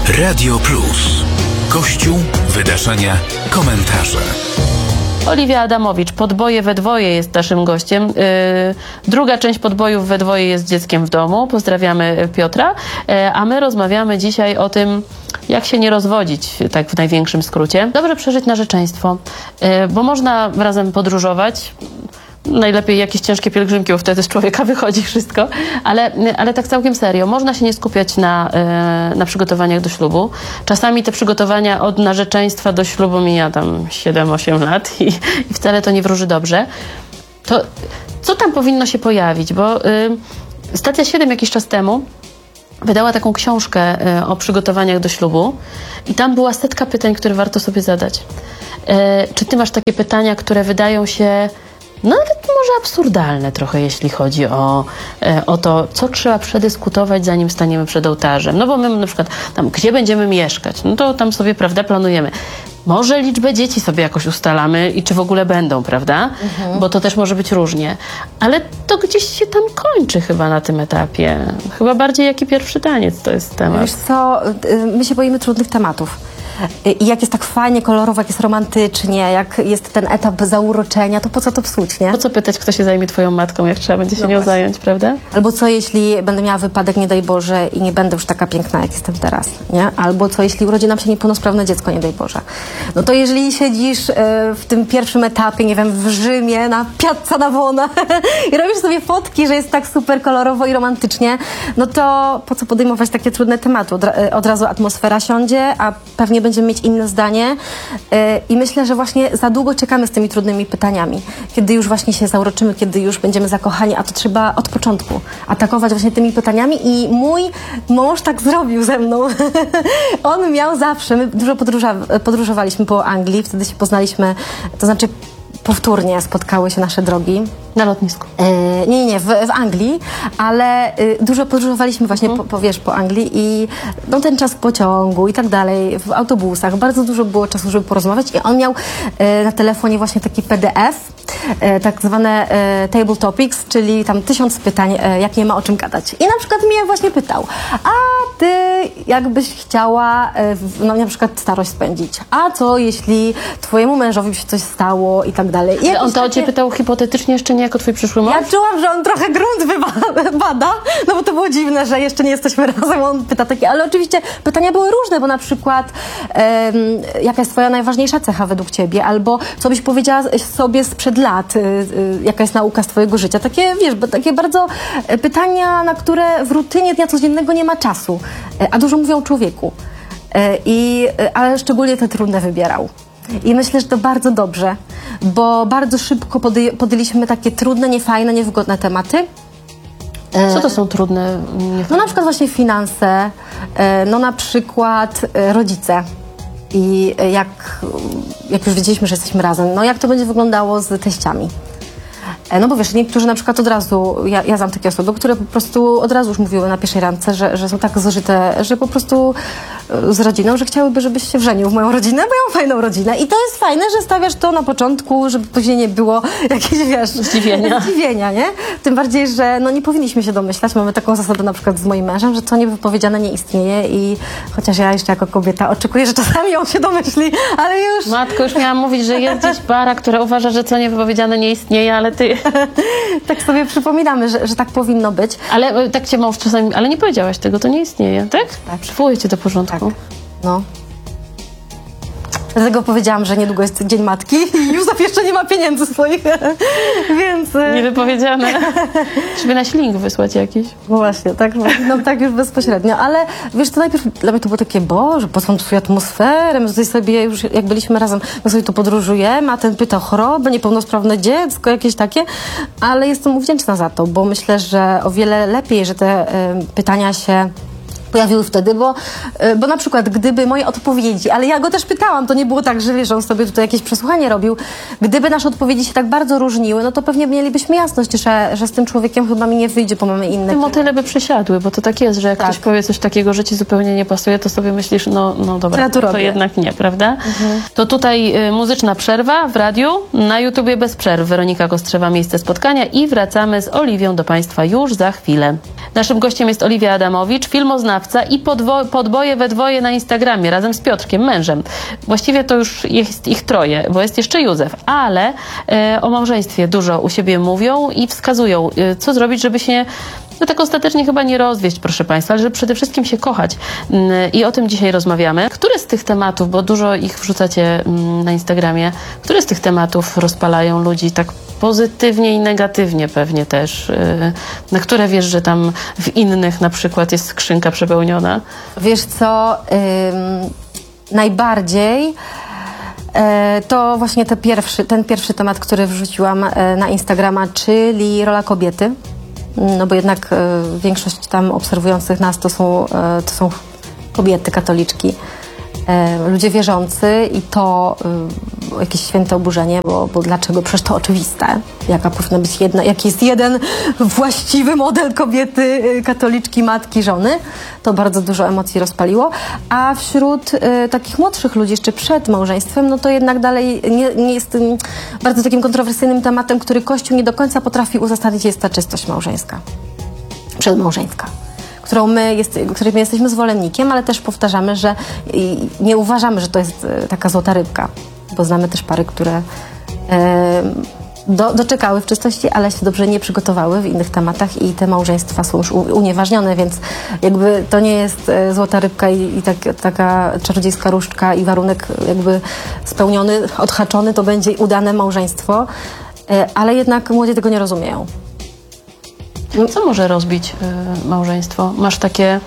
Radio Plus. Kościół, wydarzenia, komentarze. Oliwia Adamowicz, Podboje we dwoje jest naszym gościem. Druga część Podbojów we dwoje jest dzieckiem w domu. Pozdrawiamy Piotra. A my rozmawiamy dzisiaj o tym, jak się nie rozwodzić, tak w największym skrócie. Dobrze przeżyć narzeczeństwo, bo można razem podróżować. Najlepiej jakieś ciężkie pielgrzymki, bo wtedy z człowieka wychodzi wszystko. Ale tak całkiem serio, można się nie skupiać na przygotowaniach do ślubu. Czasami te przygotowania od narzeczeństwa do ślubu mija tam 7-8 lat i wcale to nie wróży dobrze. To co tam powinno się pojawić? Bo Stacja 7 jakiś czas temu wydała taką książkę o przygotowaniach do ślubu i tam była setka pytań, które warto sobie zadać. Czy ty masz takie pytania, które wydają się nawet może absurdalne trochę, jeśli chodzi o to, co trzeba przedyskutować, zanim staniemy przed ołtarzem. No bo my na przykład tam, gdzie będziemy mieszkać, no to tam sobie, prawda, planujemy. Może liczbę dzieci sobie jakoś ustalamy i czy w ogóle będą, prawda? Bo to też może być różnie. Ale to gdzieś się tam kończy chyba na tym etapie. Chyba bardziej jaki pierwszy taniec to jest temat. Wiesz co, my się boimy trudnych tematów. I jak jest tak fajnie, kolorowo, jak jest romantycznie, jak jest ten etap zauroczenia, to po co to psuć, nie? Po co pytać, kto się zajmie twoją matką, jak trzeba będzie się nią zająć, prawda? Albo co, jeśli będę miała wypadek, nie daj Boże, i nie będę już taka piękna, jak jestem teraz, nie? Albo co, jeśli urodzi nam się niepełnosprawne dziecko, nie daj Boże. No to jeżeli siedzisz w tym pierwszym etapie, nie wiem, w Rzymie, na Piazza Navona i robisz sobie fotki, że jest tak super kolorowo i romantycznie, no to po co podejmować takie trudne tematy? Od razu atmosfera siądzie, a pewnie będziemy mieć inne zdanie i myślę, że właśnie za długo czekamy z tymi trudnymi pytaniami. Kiedy już właśnie się zauroczymy, kiedy już będziemy zakochani, a to trzeba od początku atakować właśnie tymi pytaniami i mój mąż tak zrobił ze mną. On miał zawsze, my dużo podróżowaliśmy po Anglii, wtedy się poznaliśmy, to znaczy powtórnie spotkały się nasze drogi. Na lotnisku. Nie, w Anglii, ale dużo podróżowaliśmy właśnie po Anglii i no, ten czas w pociągu i tak dalej, w autobusach, bardzo dużo było czasu, żeby porozmawiać i on miał na telefonie właśnie taki PDF, tak zwane table topics, czyli tam 1000 pytań, jak nie ma o czym gadać. I na przykład mnie właśnie pytał, a ty jakbyś chciała no, na przykład starość spędzić? A co jeśli twojemu mężowi by się coś stało i tak dalej? Ale on to o ciebie pytał hipotetycznie, jeszcze nie jako twój przyszły mąż? Ja czułam, że on trochę grunt bada, no bo to było dziwne, że jeszcze nie jesteśmy razem, on pyta takie, ale oczywiście pytania były różne, bo na przykład jaka jest twoja najważniejsza cecha według ciebie, albo co byś powiedziała sobie sprzed lat, jaka jest nauka z twojego życia. Takie, wiesz, takie bardzo pytania, na które w rutynie dnia codziennego nie ma czasu, a dużo mówią o człowieku. Ale szczególnie te trudne wybierał. I myślę, że to bardzo dobrze, bo bardzo szybko podjęliśmy takie trudne, niefajne, niewygodne tematy. Co to są trudne? No na przykład właśnie finanse, no na przykład rodzice. I jak już wiedzieliśmy, że jesteśmy razem, no jak to będzie wyglądało z teściami. No bo wiesz, niektórzy na przykład od razu, ja znam takie osoby, które po prostu od razu już mówiły na pierwszej randce, że są tak zużyte, że po prostu z rodziną, że chciałyby, żebyś się wrzenił w moją rodzinę, bo ja mam fajną rodzinę. I to jest fajne, że stawiasz to na początku, żeby później nie było jakieś, wiesz, zdziwienia, nie? Tym bardziej, że no nie powinniśmy się domyślać. Mamy taką zasadę na przykład z moim mężem, że co niewypowiedziane nie istnieje i chociaż ja jeszcze jako kobieta oczekuję, że czasami on się domyśli, ale już... Matko, już miałam mówić, że jest gdzieś para, która uważa, że co niewypowiedziane nie istnieje, ale ty... Tak sobie przypominamy, że tak powinno być. Ale tak cię mąż czasami... Ale nie powiedziałaś tego, to nie istnieje, tak? Tak. Przywołuję cię do porządku. Tak. No. Dlatego powiedziałam, że niedługo jest Dzień Matki i Józef jeszcze nie ma pieniędzy swoich, więc... Niewypowiedziane. Żeby na link wysłać jakiś. No właśnie, tak, no tak już bezpośrednio, ale wiesz, to najpierw dla mnie to było takie, Boże, posłam swoją atmosferę, my tutaj sobie już, jak byliśmy razem, my sobie tu podróżujemy, a ten pyta o chorobę, niepełnosprawne dziecko, jakieś takie, ale jestem mu wdzięczna za to, bo myślę, że o wiele lepiej, że te pytania się pojawiły wtedy, bo na przykład gdyby moje odpowiedzi, ale ja go też pytałam, to nie było tak, że wiesz, on sobie tutaj jakieś przesłuchanie robił, gdyby nasze odpowiedzi się tak bardzo różniły, no to pewnie mielibyśmy jasność, że z tym człowiekiem chyba mi nie wyjdzie, bo mamy inne... Te motyle by przysiadły, bo to tak jest, że jak ktoś powie coś takiego, że ci zupełnie nie pasuje, to sobie myślisz, no dobra, to jednak nie, prawda? To tutaj muzyczna przerwa w radiu, na YouTubie bez przerw. Weronika Kostrzewa, Miejsce spotkania i wracamy z Oliwią do Państwa już za chwilę. Naszym gościem jest Oliwia Adamowicz, filmoznawca, wykonawca i podboje we dwoje na Instagramie razem z Piotrkiem, mężem. Właściwie to już jest ich troje, bo jest jeszcze Józef, ale o małżeństwie dużo u siebie mówią i wskazują, co zrobić, żeby się tak ostatecznie chyba nie rozwieść, proszę Państwa, ale żeby przede wszystkim się kochać. I o tym dzisiaj rozmawiamy. Które z tych tematów, bo dużo ich wrzucacie na Instagramie, które z tych tematów rozpalają ludzi tak pozytywnie i negatywnie pewnie też? Na które wiesz, że tam w innych na przykład jest skrzynka przepełniona? Wiesz co, najbardziej to właśnie ten pierwszy temat, który wrzuciłam na Instagrama, czyli rola kobiety. No bo jednak większość tam obserwujących nas to są kobiety, katoliczki, ludzie wierzący i to jakieś święte oburzenie, bo dlaczego? Przecież to oczywiste. Jaki jest jeden właściwy model kobiety, katoliczki, matki, żony. To bardzo dużo emocji rozpaliło. A wśród takich młodszych ludzi, jeszcze przed małżeństwem, no to jednak dalej nie jest bardzo takim kontrowersyjnym tematem, który Kościół nie do końca potrafi uzasadnić, jest ta czystość małżeńska, przedmałżeńska, której my jesteśmy zwolennikiem, ale też powtarzamy, że nie uważamy, że to jest taka złota rybka, bo znamy też pary, które doczekały w czystości, ale się dobrze nie przygotowały w innych tematach i te małżeństwa są już unieważnione, więc jakby to nie jest złota rybka i taka czarodziejska różdżka i warunek jakby spełniony, odhaczony, to będzie udane małżeństwo, ale jednak młodzi tego nie rozumieją. Co może rozbić małżeństwo? Masz takie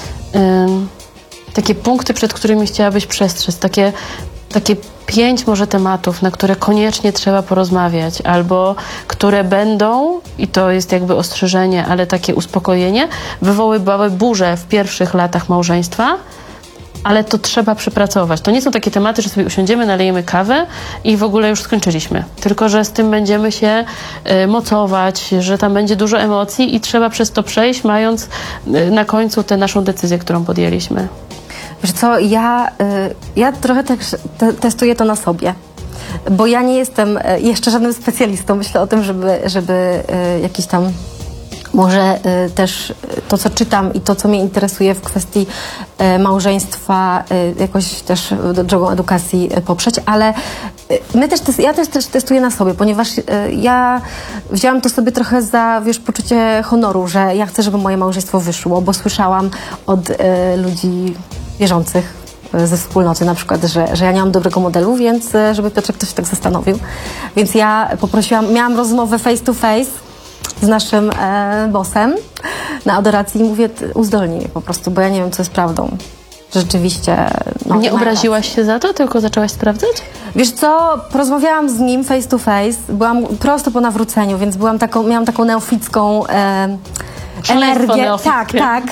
punkty, przed którymi chciałabyś przestrzec, takie 5 może tematów, na które koniecznie trzeba porozmawiać, albo które będą, i to jest jakby ostrzeżenie, ale takie uspokojenie, wywoływały burzę w pierwszych latach małżeństwa, ale to trzeba przepracować. To nie są takie tematy, że sobie usiądziemy, nalejemy kawę i w ogóle już skończyliśmy. Tylko że z tym będziemy się mocować, że tam będzie dużo emocji i trzeba przez to przejść, mając na końcu tę naszą decyzję, którą podjęliśmy. Wiesz co, ja trochę też testuję to na sobie, bo ja nie jestem jeszcze żadnym specjalistą. Myślę o tym, żeby jakiś tam może też to, co czytam i to, co mnie interesuje w kwestii małżeństwa, jakoś też drogą edukacji poprzeć, ale ja też testuję na sobie, ponieważ ja wzięłam to sobie trochę za, poczucie honoru, że ja chcę, żeby moje małżeństwo wyszło, bo słyszałam od ludzi wierzących ze wspólnoty na przykład, że ja nie mam dobrego modelu, więc żeby Piotrek ktoś tak zastanowił. Więc ja miałam rozmowę face to face z naszym bossem na adoracji i mówię, uzdolnij mnie po prostu, bo ja nie wiem, co jest prawdą. Rzeczywiście... No, nie obraziłaś się za to, tylko zaczęłaś sprawdzać? Wiesz co, porozmawiałam z nim face to face, byłam prosto po nawróceniu, więc miałam taką neoficką energię. Tak.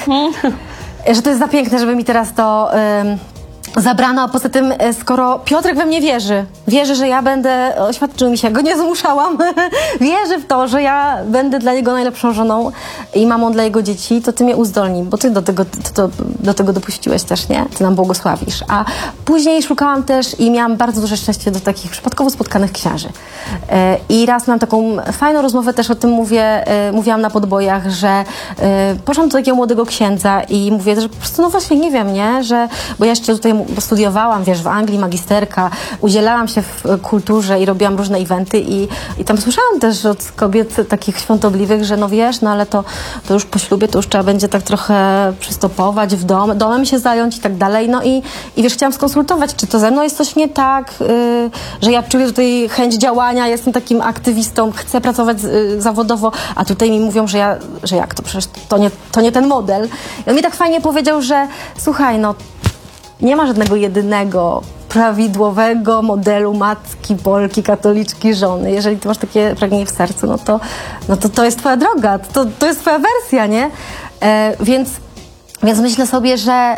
Że to jest za piękne, żeby mi teraz to zabrano, a poza tym, skoro Piotrek we mnie wierzy, że ja będę, oświadczył mi się, go nie zmuszałam, wierzy w to, że ja będę dla niego najlepszą żoną i mamą dla jego dzieci, to ty mnie uzdolnij, bo ty do tego dopuściłeś też, nie? Ty nam błogosławisz. A później szukałam też i miałam bardzo duże szczęście do takich przypadkowo spotkanych księży. I raz miałam taką fajną rozmowę, też o tym mówiłam na podbojach, że poszłam do takiego młodego księdza i mówię, że po prostu, no właśnie, nie wiem, nie? Bo ja jeszcze tutaj studiowałam, w Anglii, magisterka, udzielałam się w kulturze i robiłam różne eventy i tam słyszałam też od kobiet takich świątobliwych, że no wiesz, no ale to już po ślubie to już trzeba będzie tak trochę przystopować w domem się zająć i tak dalej. No i chciałam skonsultować, czy to ze mną jest coś nie tak, że ja czuję tutaj chęć działania, jestem takim aktywistą, chcę pracować zawodowo, a tutaj mi mówią, że jak to, przecież to nie ten model. I on mi tak fajnie powiedział, że słuchaj, no nie ma żadnego jedynego prawidłowego modelu matki, Polki, katoliczki, żony. Jeżeli ty masz takie pragnienie w sercu, no to jest twoja droga, to jest twoja wersja, nie? Więc myślę sobie,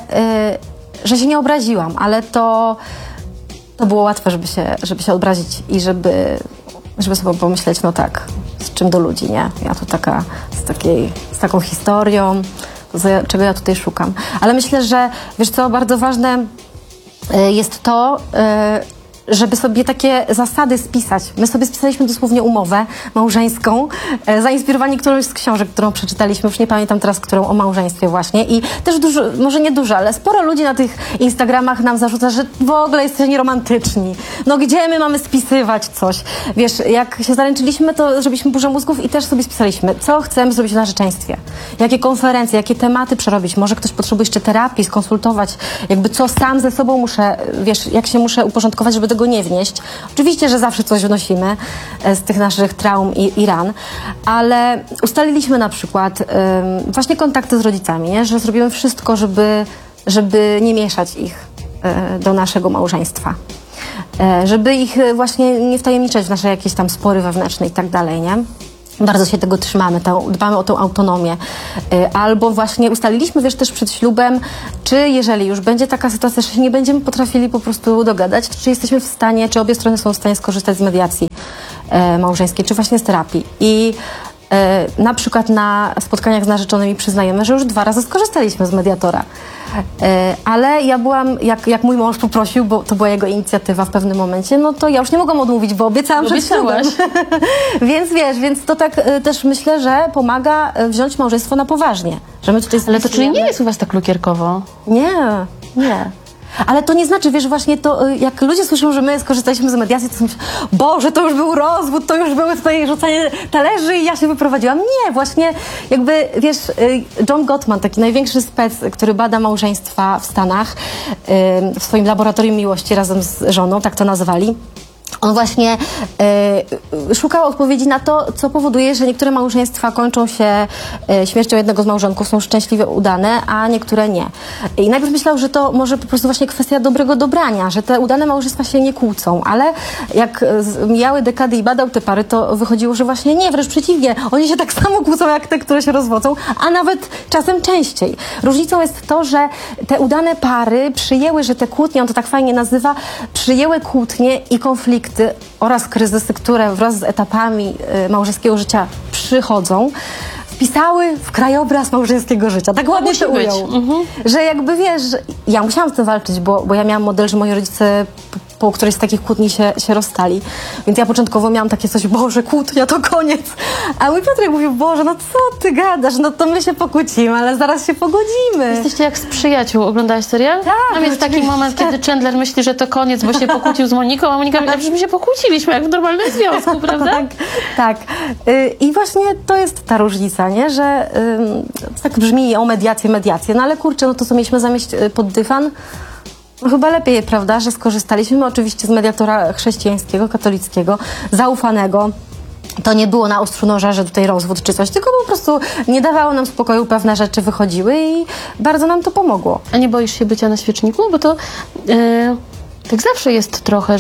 że się nie obraziłam, ale to było łatwe, żeby się obrazić i żeby sobie pomyśleć, no tak, z czym do ludzi, nie? Ja tu z taką historią, czego ja tutaj szukam. Ale myślę, że wiesz co, bardzo ważne jest to, żeby sobie takie zasady spisać. My sobie spisaliśmy dosłownie umowę małżeńską, zainspirowani którąś z książek, którą przeczytaliśmy, już nie pamiętam teraz, którą, o małżeństwie właśnie. I też dużo, może nie dużo, ale sporo ludzi na tych Instagramach nam zarzuca, że w ogóle jesteście nieromantyczni. No gdzie my mamy spisywać coś? Wiesz, jak się zaręczyliśmy, to zrobiliśmy burzę mózgów i też sobie spisaliśmy, co chcemy zrobić w narzeczeństwie. Jakie konferencje, jakie tematy przerobić. Może ktoś potrzebuje jeszcze terapii, skonsultować, jakby co sam ze sobą muszę, wiesz, jak się muszę uporządkować, żeby tego nie wnieść. Oczywiście, że zawsze coś wnosimy z tych naszych traum i ran, ale ustaliliśmy na przykład właśnie kontakty z rodzicami, nie? Że zrobimy wszystko, żeby nie mieszać ich do naszego małżeństwa. Żeby ich właśnie nie wtajemniczać w nasze jakieś tam spory wewnętrzne i tak dalej, nie? Bardzo się tego trzymamy, dbamy o tą autonomię. Albo właśnie ustaliliśmy, wiesz, też przed ślubem, czy jeżeli już będzie taka sytuacja, że się nie będziemy potrafili po prostu dogadać, czy jesteśmy w stanie, czy obie strony są w stanie skorzystać z mediacji małżeńskiej, czy właśnie z terapii. I na przykład na spotkaniach z narzeczonymi przyznajemy, że już 2 razy skorzystaliśmy z mediatora. Ale ja byłam, jak mój mąż poprosił, bo to była jego inicjatywa w pewnym momencie, no to ja już nie mogłam odmówić, bo obiecałam przed ślubem. Więc wiesz, więc to tak też myślę, że pomaga wziąć małżeństwo na poważnie. Że my tutaj Ale to czyli nie jest u was tak lukierkowo? Nie. Ale to nie znaczy, wiesz, właśnie to, jak ludzie słyszą, że my skorzystaliśmy z mediacji, to myślą, Boże, to już był rozwód, to już były tutaj rzucanie talerzy i ja się wyprowadziłam. Nie, właśnie jakby, wiesz, John Gottman, taki największy spec, który bada małżeństwa w Stanach, w swoim laboratorium miłości razem z żoną, tak to nazwali. On właśnie szukał odpowiedzi na to, co powoduje, że niektóre małżeństwa kończą się śmiercią jednego z małżonków, są szczęśliwie udane, a niektóre nie. I najpierw myślał, że to może po prostu właśnie kwestia dobrego dobrania, że te udane małżeństwa się nie kłócą, ale jak mijały dekady i badał te pary, to wychodziło, że właśnie nie, wręcz przeciwnie, oni się tak samo kłócą jak te, które się rozwodzą, a nawet czasem częściej. Różnicą jest to, że te udane pary przyjęły, że te kłótnie, on to tak fajnie nazywa, przyjęły kłótnie i konflikty oraz kryzysy, które wraz z etapami małżeńskiego życia przychodzą, wpisały w krajobraz małżeńskiego życia. Tak ładnie to ujął. Że jakby, wiesz, ja musiałam z tym walczyć, bo ja miałam model, że moi rodzice po którejś z takich kłótni się rozstali. Więc ja początkowo miałam takie coś, Boże, kłótnia to koniec. A mój Piotrek mówił, Boże, no co ty gadasz, no to my się pokłócimy, ale zaraz się pogodzimy. Jesteście jak z Przyjaciół. Oglądałaś serial? Tak. Tam jest taki moment, kiedy Chandler myśli, że to koniec, bo się pokłócił z Moniką, a Monika mówi, że my się pokłóciliśmy, jak w normalnym związku, prawda? Tak. I właśnie to jest ta różnica, nie? Że tak brzmi o mediację, no ale kurczę, no to co mieliśmy zamieść pod dywan? No chyba lepiej, prawda, że skorzystaliśmy oczywiście z mediatora chrześcijańskiego, katolickiego, zaufanego. To nie było na ostrzu noża, że tutaj rozwód czy coś, tylko po prostu nie dawało nam spokoju, pewne rzeczy wychodziły i bardzo nam to pomogło. A nie boisz się bycia na świeczniku? Bo to tak zawsze jest trochę,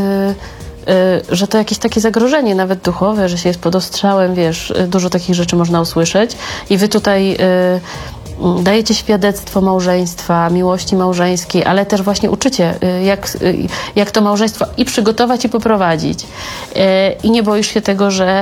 że to jakieś takie zagrożenie, nawet duchowe, że się jest pod ostrzałem, wiesz, dużo takich rzeczy można usłyszeć i wy tutaj dajecie świadectwo małżeństwa, miłości małżeńskiej, ale też właśnie uczycie, jak to małżeństwo i przygotować, i poprowadzić. I nie boisz się tego, że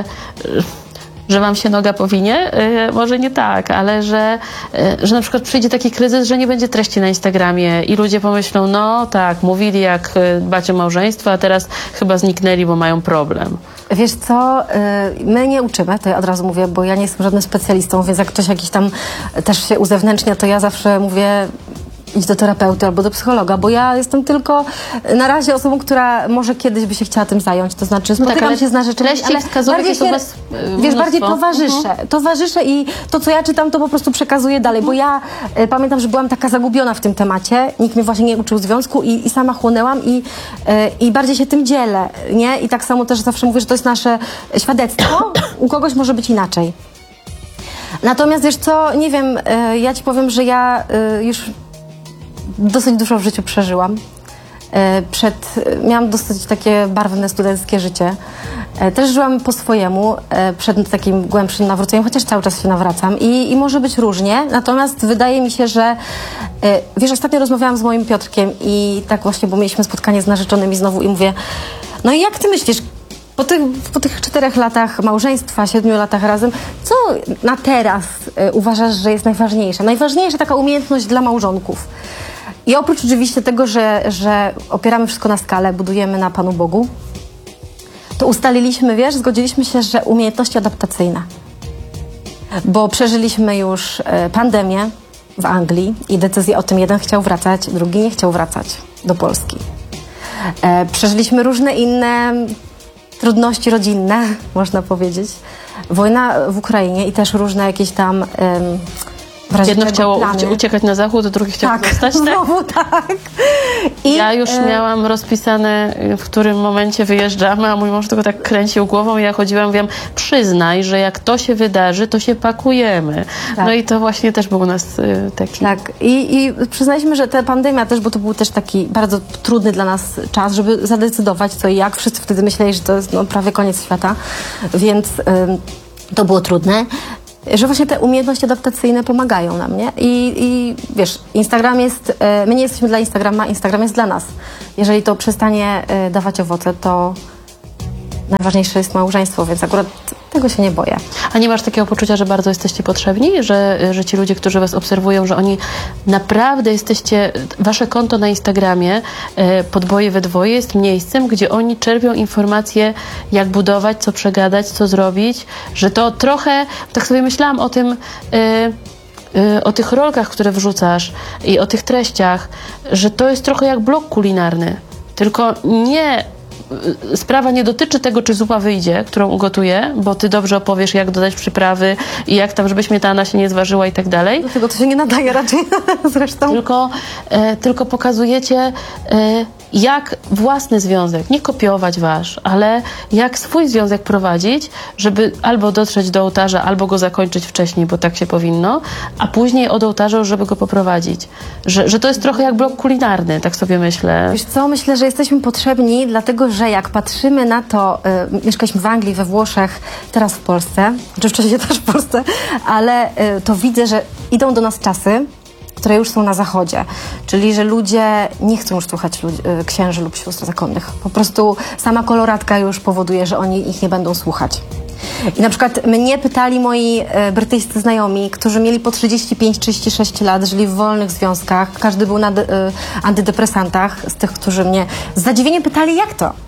wam się noga powinie? Może nie tak, ale że na przykład przyjdzie taki kryzys, że nie będzie treści na Instagramie i ludzie pomyślą, no tak, mówili jak dbać o małżeństwo, a teraz chyba zniknęli, bo mają problem. Wiesz co, my nie uczymy, to ja od razu mówię, bo ja nie jestem żadnym specjalistą, więc jak ktoś jakiś tam też się uzewnętrznia, to ja zawsze mówię, idź do terapeuty albo do psychologa, bo ja jestem tylko na razie osobą, która może kiedyś by się chciała tym zająć, to znaczy spotykam się z narzeczonymi, ale bardziej się, wiesz, bardziej towarzyszę i to, co ja czytam, to po prostu przekazuję dalej, bo ja pamiętam, że byłam taka zagubiona w tym temacie, nikt mnie właśnie nie uczył związku i sama chłonęłam i bardziej się tym dzielę, nie? I tak samo też zawsze mówię, że to jest nasze świadectwo, u kogoś może być inaczej. Natomiast wiesz co, nie wiem, ja ci powiem, że ja już dosyć dużo w życiu przeżyłam. Miałam dosyć takie barwne studenckie życie. Też żyłam po swojemu, przed takim głębszym nawróceniem, chociaż cały czas się nawracam i może być różnie. Natomiast wydaje mi się, że wiesz, ostatnio rozmawiałam z moim Piotrkiem i tak właśnie, bo mieliśmy spotkanie z narzeczonymi znowu i mówię, no i jak ty myślisz, po tych 4 latach małżeństwa, 7 latach razem, co na teraz uważasz, że jest najważniejsze? Najważniejsza taka umiejętność dla małżonków. I oprócz oczywiście tego, że opieramy wszystko na skale, budujemy na Panu Bogu, to ustaliliśmy, zgodziliśmy się, że umiejętności adaptacyjne. Bo przeżyliśmy już pandemię w Anglii i decyzję o tym, jeden chciał wracać, drugi nie chciał wracać do Polski. Przeżyliśmy różne inne trudności rodzinne, można powiedzieć. Wojna w Ukrainie i też różne jakieś tam jedno chciało uciekać na zachód, drugi chciał zostać, tak? Znowu tak. I ja już miałam rozpisane, w którym momencie wyjeżdżamy, a mój mąż tylko tak kręcił głową i ja chodziłam, mówiłam, przyznaj, że jak to się wydarzy, to się pakujemy. Tak. No i to właśnie też był u nas taki... Tak. I przyznaliśmy, że ta pandemia też, bo to był też taki bardzo trudny dla nas czas, żeby zadecydować co i jak. Wszyscy wtedy myśleli, że to jest prawie koniec świata, więc to było trudne. Że właśnie te umiejętności adaptacyjne pomagają nam, nie? I wiesz, Instagram jest, my nie jesteśmy dla Instagrama, Instagram jest dla nas. Jeżeli to przestanie dawać owoce, to najważniejsze jest małżeństwo, więc akurat tego się nie boję. A nie masz takiego poczucia, że bardzo jesteście potrzebni? Że ci ludzie, którzy was obserwują, że oni naprawdę jesteście... Wasze konto na Instagramie, Podboje we dwoje, jest miejscem, gdzie oni czerpią informacje, jak budować, co przegadać, co zrobić. Że to trochę... Tak sobie myślałam o tym... o tych rolkach, które wrzucasz i o tych treściach, że to jest trochę jak blog kulinarny. Tylko nie... Sprawa nie dotyczy tego, czy zupa wyjdzie, którą ugotuję, bo ty dobrze opowiesz, jak dodać przyprawy i jak tam, żeby śmietana się nie zważyła i tak dalej. Do tego to się nie nadaje raczej zresztą. Tylko pokazujecie, jak własny związek, nie kopiować wasz, ale jak swój związek prowadzić, żeby albo dotrzeć do ołtarza, albo go zakończyć wcześniej, bo tak się powinno, a później od ołtarza, żeby go poprowadzić. Że to jest trochę jak blog kulinarny, tak sobie myślę. Wiesz co, myślę, że jesteśmy potrzebni, dlatego że jak patrzymy na to, mieszkaliśmy w Anglii, we Włoszech, teraz w Polsce, czy wcześniej też w Polsce, ale to widzę, że idą do nas czasy, które już są na zachodzie. Czyli, że ludzie nie chcą już słuchać księży lub sióstr zakonnych. Po prostu sama koloratka już powoduje, że oni ich nie będą słuchać. I na przykład mnie pytali moi brytyjscy znajomi, którzy mieli po 35-36 lat, żyli w wolnych związkach, każdy był na antydepresantach, z tych, którzy mnie z zadziwieniem pytali, jak to?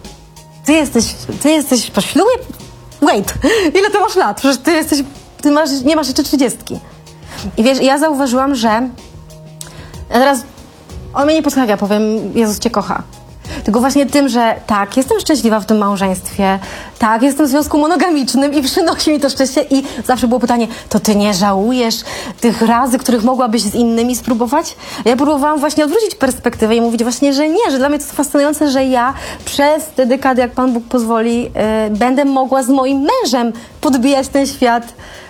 Ty jesteś po ślubie? Wait, ile ty masz lat? Przecież nie masz jeszcze 30. I wiesz, ja zauważyłam, że teraz on mnie nie posłucha, jak ja powiem, Jezus cię kocha. Tylko właśnie tym, że tak, jestem szczęśliwa w tym małżeństwie, tak, jestem w związku monogamicznym i przynosi mi to szczęście i zawsze było pytanie, to ty nie żałujesz tych razy, których mogłabyś z innymi spróbować? Ja próbowałam właśnie odwrócić perspektywę i mówić właśnie, że nie, że dla mnie to jest fascynujące, że ja przez te dekady, jak Pan Bóg pozwoli, będę mogła z moim mężem podbijać ten świat,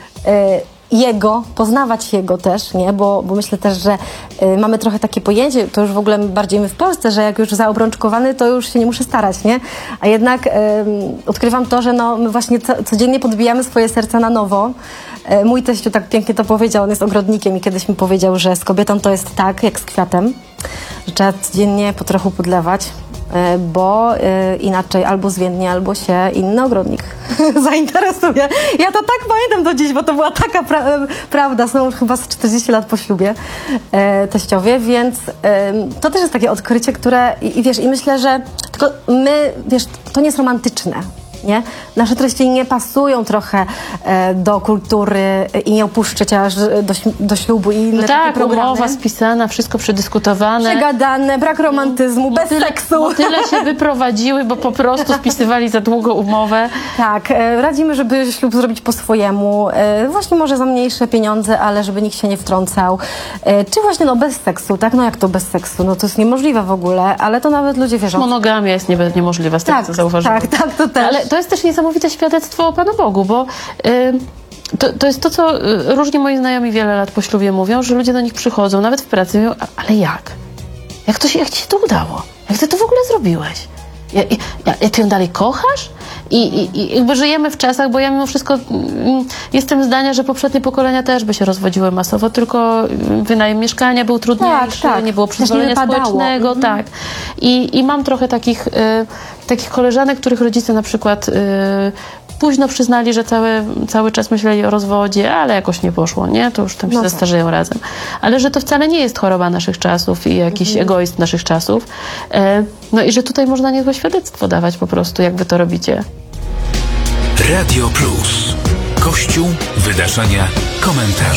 poznawać jego też, nie? Bo myślę też, że mamy trochę takie pojęcie, to już w ogóle bardziej my w Polsce, że jak już zaobrączkowany, to już się nie muszę starać, nie? A jednak odkrywam to, że my właśnie codziennie podbijamy swoje serca na nowo. Mój teściu tak pięknie to powiedział, on jest ogrodnikiem i kiedyś mi powiedział, że z kobietą to jest tak, jak z kwiatem, że trzeba codziennie po trochu podlewać, bo inaczej albo zwiędnie, albo się inny ogrodnik zainteresuje. Ja to tak pamiętam do dziś, bo to była taka prawda. Są już chyba z 40 lat po ślubie teściowie, więc to też jest takie odkrycie, które i myślę, że tylko my, wiesz, to nie jest romantyczne. Nie? Nasze treści nie pasują trochę do kultury i nie opuszczę cię aż do ślubu i inne takie programy. Umowa spisana, wszystko przedyskutowane. Przegadane, brak romantyzmu, bez seksu. Bo tyle się wyprowadziły, bo po prostu spisywali za długo umowę. Tak, radzimy, żeby ślub zrobić po swojemu. Właśnie może za mniejsze pieniądze, ale żeby nikt się nie wtrącał. Czy właśnie bez seksu, tak? No jak to bez seksu? No to jest niemożliwe w ogóle, ale to nawet ludzie wierzą. Monogamia jest niemożliwa, z tego co zauważyłam. Tak, to też. Ale to jest też niesamowite świadectwo o Panu Bogu, bo to jest to, co różni moi znajomi wiele lat po ślubie mówią, że ludzie do nich przychodzą, nawet w pracy, mówią, ale jak? Jak ci się to udało? Jak ty to w ogóle zrobiłeś? Ty ją dalej kochasz? I jakby żyjemy w czasach, bo ja mimo wszystko jestem zdania, że poprzednie pokolenia też by się rozwodziły masowo, tylko wynajem mieszkania był trudniejszy, nie było przyzwolenia społecznego, tak. I mam trochę takich koleżanek, których rodzice na przykład późno przyznali, że cały czas myśleli o rozwodzie, ale jakoś nie poszło, nie? To już tam się zestarzeją razem. Ale że to wcale nie jest choroba naszych czasów i jakiś egoizm naszych czasów. No i że tutaj można niezłe świadectwo dawać po prostu, jak wy to robicie. Radio Plus. Kościół, wydarzenia, komentarze.